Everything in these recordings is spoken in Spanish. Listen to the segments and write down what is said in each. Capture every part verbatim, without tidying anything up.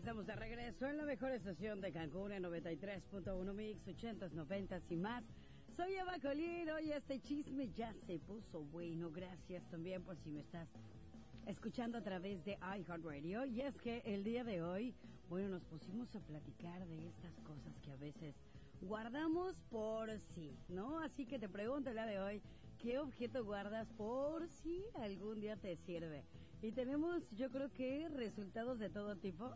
estamos de regreso en la mejor estación de Cancún en noventa y tres punto uno Mix, ochentas, noventas y más. Soy Eva Colín, hoy este chisme ya se puso bueno. Gracias también por si me estás escuchando a través de iHeartRadio. Y es que el día de hoy, bueno, nos pusimos a platicar de estas cosas que a veces guardamos por sí, ¿no? Así que te pregunto el día de hoy, ¿qué objeto guardas por si algún día te sirve? Y tenemos, yo creo que resultados de todo tipo.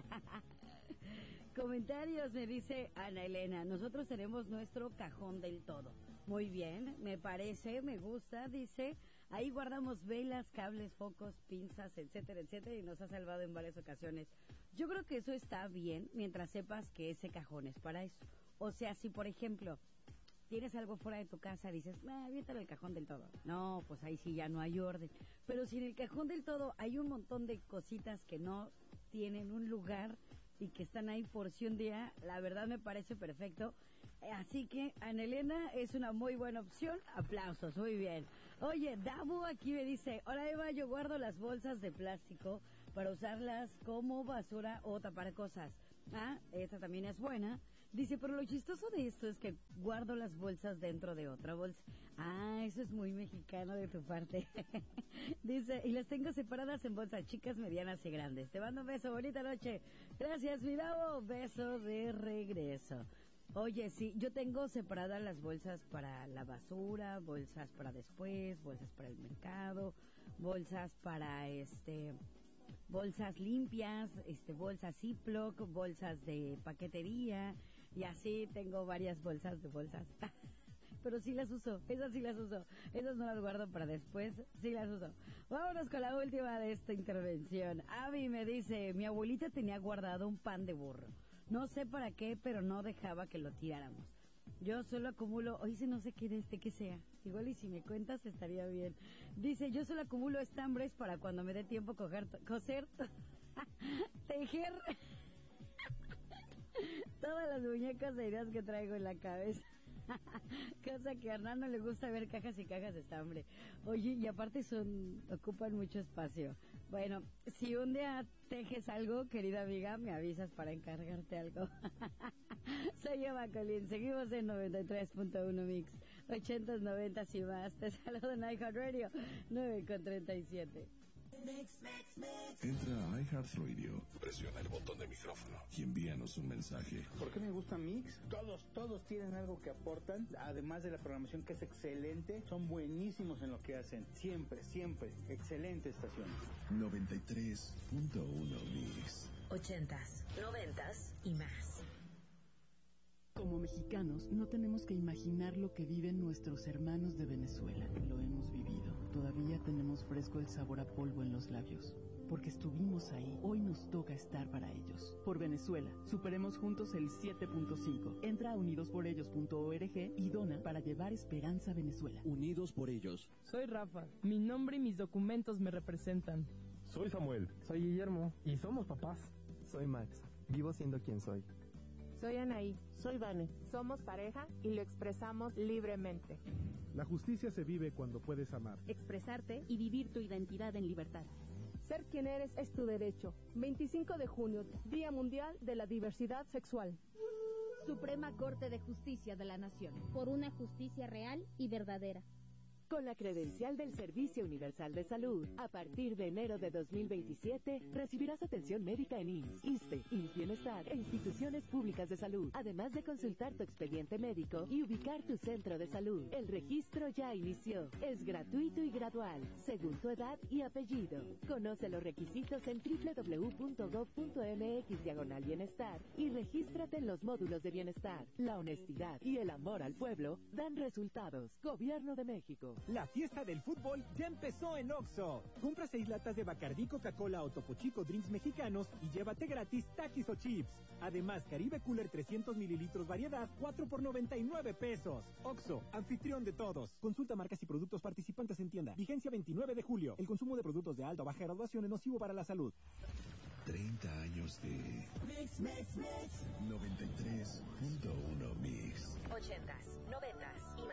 Comentarios, me dice Ana Elena, nosotros tenemos nuestro cajón del todo. Muy bien, me parece, me gusta, dice, ahí guardamos velas, cables, focos, pinzas, etcétera, etcétera, y nos ha salvado en varias ocasiones. Yo creo que eso está bien, mientras sepas que ese cajón es para eso. O sea, si por ejemplo tienes algo fuera de tu casa, dices, ah, aviéntalo el cajón del todo. No, pues ahí sí ya no hay orden. Pero si en el cajón del todo hay un montón de cositas que no tienen un lugar y que están ahí por si un día, la verdad me parece perfecto. Así que Ana Elena es una muy buena opción. Aplausos, muy bien. Oye, Dabu aquí me dice, hola Eva, yo guardo las bolsas de plástico para usarlas como basura o tapar cosas. Ah, esta también es buena. Dice, pero lo chistoso de esto es que guardo las bolsas dentro de otra bolsa. Ah, eso es muy mexicano de tu parte. Dice, y las tengo separadas en bolsas chicas, medianas y grandes. Te mando un beso, bonita noche. Gracias, mi Davo. Beso de regreso. Oye, sí, yo tengo separadas las bolsas para la basura, bolsas para después, bolsas para el mercado, bolsas para este... bolsas limpias, este, bolsas Ziploc, bolsas de paquetería, y así tengo varias bolsas de bolsas. Pero sí las uso, esas sí las uso, esas no las guardo para después, sí las uso. Vámonos con la última de esta intervención. Abby me dice, mi abuelita tenía guardado un pan de burro. No sé para qué, pero no dejaba que lo tiráramos. Yo solo acumulo, hoy sí no sé qué de este que sea, igual y si me cuentas estaría bien. Dice, yo solo acumulo estambres para cuando me dé tiempo coger, coser, tejer todas las muñecas de ideas que traigo en la cabeza. Cosa que a Hernán no le gusta ver cajas y cajas de estambre. Oye, y aparte son, ocupan mucho espacio. Bueno, si un día tejes algo, querida amiga, me avisas para encargarte algo. Soy Eva Colín, seguimos en noventa y tres punto uno Mix, ochentas, noventas y más. Te saludo en iHeartRadio, nueve con treinta y siete. Mix, mix, mix. Entra a iHeartRadio, presiona el botón de micrófono y envíanos un mensaje. ¿Por qué me gusta Mix? Todos, todos tienen algo que aportan, además de la programación que es excelente, son buenísimos en lo que hacen, siempre, siempre, excelente estación. noventa y tres punto uno Mix. Ochentas, noventas y más. Como mexicanos, no tenemos que imaginar lo que viven nuestros hermanos de Venezuela. Lo hemos vivido. Todavía tenemos fresco el sabor a polvo en los labios. Porque estuvimos ahí, hoy nos toca estar para ellos. Por Venezuela, superemos juntos el siete punto cinco. Entra a unidos por ellos punto org y dona para llevar esperanza a Venezuela. Unidos por ellos. Soy Rafa. Mi nombre y mis documentos me representan. Soy Samuel. Soy Guillermo. Y somos papás. Soy Max. Vivo siendo quien soy. Soy Anaí. Soy Vane. Somos pareja y lo expresamos libremente. La justicia se vive cuando puedes amar, expresarte y vivir tu identidad en libertad. Ser quien eres es tu derecho. veinticinco de junio, Día Mundial de la Diversidad Sexual. Suprema Corte de Justicia de la Nación. Por una justicia real y verdadera. Con la credencial del Servicio Universal de Salud, a partir de enero de dos mil veintisiete, recibirás atención médica en I M S S, ISSSTE, I M S S Bienestar e instituciones públicas de salud, además de consultar tu expediente médico y ubicar tu centro de salud. El registro ya inició. Es gratuito y gradual, según tu edad y apellido. Conoce los requisitos en doble u doble u doble u punto gob punto mx diagonal bienestar y regístrate en los módulos de bienestar. La honestidad y el amor al pueblo dan resultados. Gobierno de México. La fiesta del fútbol ya empezó en Oxxo. Compra seis latas de Bacardí, Coca-Cola o Topo Chico Drinks mexicanos y llévate gratis Takis o chips. Además, Caribe Cooler trescientos mililitros variedad, cuatro por noventa y nueve pesos. Oxxo, anfitrión de todos. Consulta marcas y productos participantes en tienda. Vigencia veintinueve de julio. El consumo de productos de alta o baja graduación es nocivo para la salud. treinta años de Mix, mix, mix. noventa y tres punto uno Mix. Ochentas, noventas y más.